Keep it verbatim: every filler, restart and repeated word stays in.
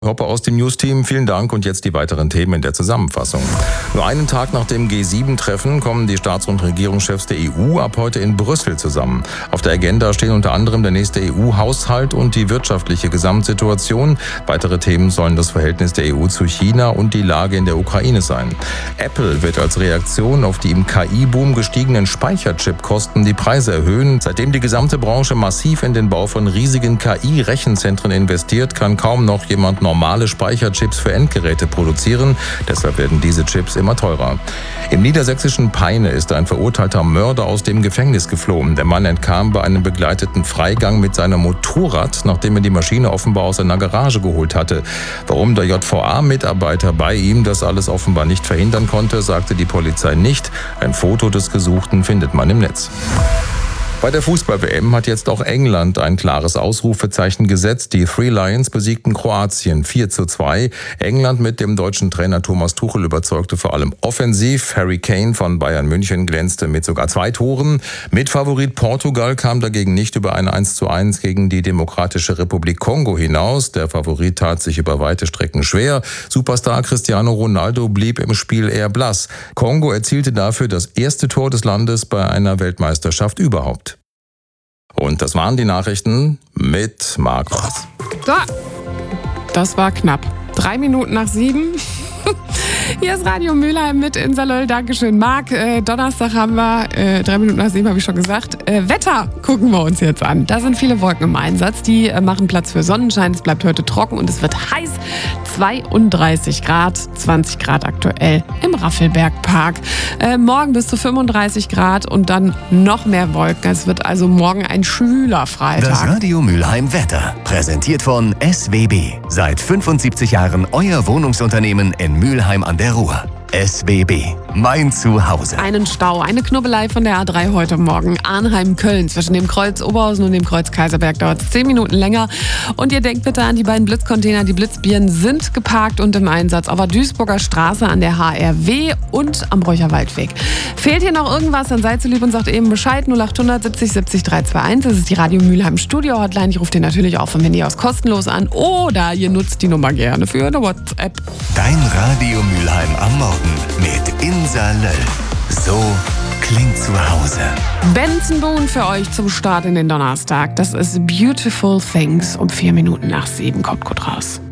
Hoppe aus dem News-Team, vielen Dank und jetzt die weiteren Themen in der Zusammenfassung. Nur einen Tag nach dem G sieben Treffen kommen die Staats- und Regierungschefs der E U ab heute in Brüssel zusammen. Auf der Agenda stehen unter anderem der nächste E U-Haushalt und die wirtschaftliche Gesamtsituation. Weitere Themen sollen das Verhältnis der E U zu China und die Lage in der Ukraine sein. Apple wird als Reaktion auf die im K I-Boom gestiegenen Speicherchipkosten die Preise erhöhen. Seitdem die gesamte Branche massiv in den Bau von riesigen K I-Rechenzentren investiert, kann kaum noch jemand normale Speicherchips für Endgeräte produzieren. Deshalb werden diese Chips immer teurer. Im niedersächsischen Peine ist ein verurteilter Mörder aus dem Gefängnis geflohen. Der Mann entkam bei einem begleiteten Freigang mit seinem Motorrad, nachdem er die Maschine offenbar aus einer Garage geholt hatte. Warum der J V A-Mitarbeiter bei ihm das alles offenbar nicht verhindern konnte, sagte die Polizei nicht. Ein Foto des Gesuchten findet man im Netz. Bei der Fußball-W M hat jetzt auch England ein klares Ausrufezeichen gesetzt. Die Three Lions besiegten Kroatien vier zu zwei. England mit dem deutschen Trainer Thomas Tuchel überzeugte vor allem offensiv. Harry Kane von Bayern München glänzte mit sogar zwei Toren. Mitfavorit Portugal kam dagegen nicht über ein eins zu eins gegen die Demokratische Republik Kongo hinaus. Der Favorit tat sich über weite Strecken schwer. Superstar Cristiano Ronaldo blieb im Spiel eher blass. Kongo erzielte dafür das erste Tor des Landes bei einer Weltmeisterschaft überhaupt. Und das waren die Nachrichten mit Markus. So, das war knapp. Drei Minuten nach sieben. Hier ist Radio Mülheim mit Insalöll. Dankeschön, Marc. Äh, Donnerstag haben wir, äh, drei Minuten nach sieben habe ich schon gesagt. Äh, Wetter gucken wir uns jetzt an. Da sind viele Wolken im Einsatz. Die äh, machen Platz für Sonnenschein. Es bleibt heute trocken und es wird heiß. zweiunddreißig Grad, zwanzig Grad aktuell im Raffelbergpark. Äh, morgen bis zu fünfunddreißig Grad und dann noch mehr Wolken. Es wird also morgen ein schwüler Freitag. Das Radio Mülheim Wetter, präsentiert von S W B. Seit fünfundsiebzig Jahren euer Wohnungsunternehmen in Mülheim an der Ruhr. S W B, mein Zuhause. Einen Stau, eine Knubbelei von der A drei heute Morgen. Arnheim-Köln, zwischen dem Kreuz Oberhausen und dem Kreuz Kaiserberg dauert es zehn Minuten länger. Und ihr denkt bitte an die beiden Blitzcontainer. Die Blitzbirnen sind geparkt und im Einsatz auf der Duisburger Straße an der H R W und am Bräucher-Waldweg. Fehlt hier noch irgendwas, dann seid so lieb und sagt eben Bescheid. null acht hundert siebzig siebzig drei zwei eins. Das ist die Radio Mülheim Studio Hotline. Ich rufe den natürlich auch vom Handy aus kostenlos an. Oder ihr nutzt die Nummer gerne für eine WhatsApp. Dein Radio Mülheim am Morgen mit Insalöll. So klingt zu Hause. Benson Boone für euch zum Start in den Donnerstag. Das ist Beautiful Things um vier Minuten nach sieben. Kommt gut raus.